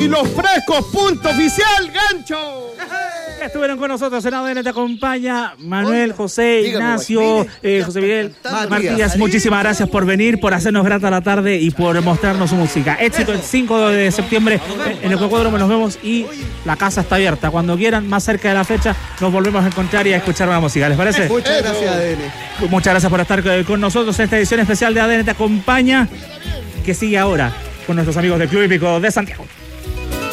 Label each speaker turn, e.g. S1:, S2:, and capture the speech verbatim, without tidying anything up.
S1: y los frescos. Punto oficial, gancho.
S2: Estuvieron con nosotros en A D N Te Acompaña Manuel, José, Ignacio, eh, José Miguel, Matías. Muchísimas gracias por venir, por hacernos grata la tarde y por mostrarnos su música. Éxito el cinco de septiembre en el Cocódromo. Nos vemos y la casa está abierta. Cuando quieran, más cerca de la fecha, nos volvemos a encontrar y a escuchar una música. ¿Les parece?
S3: Muchas gracias, A D N.
S2: Muchas gracias por estar con nosotros en esta edición especial de A D N Te Acompaña, que sigue ahora con nuestros amigos del Club Hípico de Santiago.